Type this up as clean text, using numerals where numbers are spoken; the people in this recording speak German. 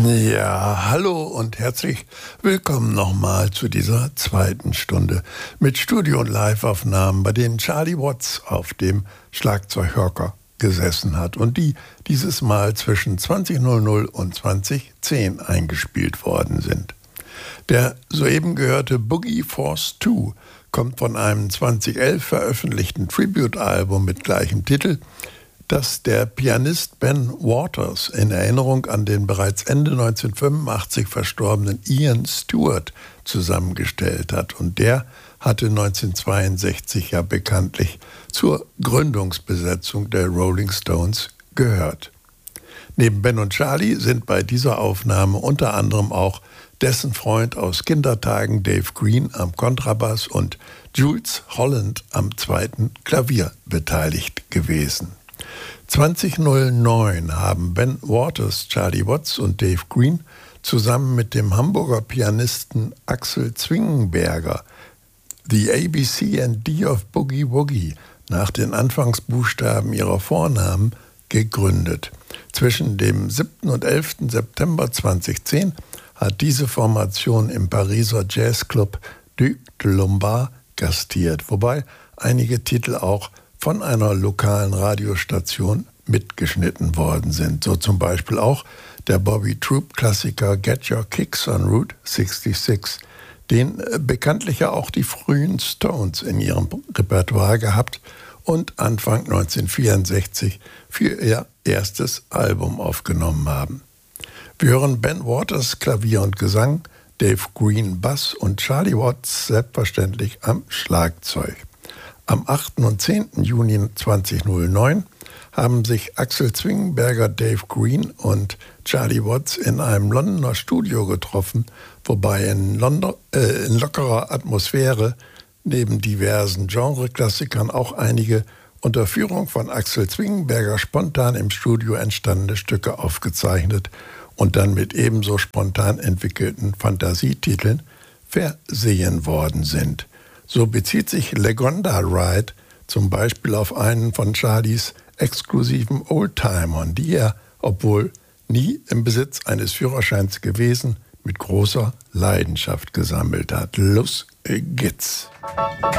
Ja, hallo und herzlich willkommen nochmal zu dieser zweiten Stunde mit Studio- und Live-Aufnahmen, bei denen Charlie Watts auf dem Schlagzeughocker gesessen hat und die dieses Mal zwischen 20:00 und 20:10 eingespielt worden sind. Der soeben gehörte Boogie Force 2 kommt von einem 2011 veröffentlichten Tribute-Album mit gleichem Titel, das der Pianist Ben Waters in Erinnerung an den bereits Ende 1985 verstorbenen Ian Stewart zusammengestellt hat. Und der hatte 1962 ja bekanntlich zur Gründungsbesetzung der Rolling Stones gehört. Neben Ben und Charlie sind bei dieser Aufnahme unter anderem auch dessen Freund aus Kindertagen Dave Green am Kontrabass und Jools Holland am zweiten Klavier beteiligt gewesen. 2009 haben Ben Waters, Charlie Watts und Dave Green zusammen mit dem Hamburger Pianisten Axel Zwingenberger The ABC&D of Boogie Woogie nach den Anfangsbuchstaben ihrer Vornamen gegründet. Zwischen dem 7. und 11. September 2010 hat diese Formation im Pariser Jazzclub Duc de Lombard gastiert, wobei einige Titel auch von einer lokalen Radiostation mitgeschnitten worden sind. So zum Beispiel auch der Bobby Troup-Klassiker Get Your Kicks on Route 66, den bekanntlich ja auch die frühen Stones in ihrem Repertoire gehabt und Anfang 1964 für ihr erstes Album aufgenommen haben. Wir hören Ben Waters Klavier und Gesang, Dave Green Bass und Charlie Watts selbstverständlich am Schlagzeug. Am 8. und 10. Juni 2009 haben sich Axel Zwingenberger, Dave Green und Charlie Watts in einem Londoner Studio getroffen, wobei in lockerer Atmosphäre neben diversen Genre-Klassikern auch einige unter Führung von Axel Zwingenberger spontan im Studio entstandene Stücke aufgezeichnet und dann mit ebenso spontan entwickelten Fantasietiteln versehen worden sind. So bezieht sich Lagonda Ride zum Beispiel auf einen von Charlies exklusiven Oldtimern, die er, obwohl nie im Besitz eines Führerscheins gewesen, mit großer Leidenschaft gesammelt hat. Los geht's!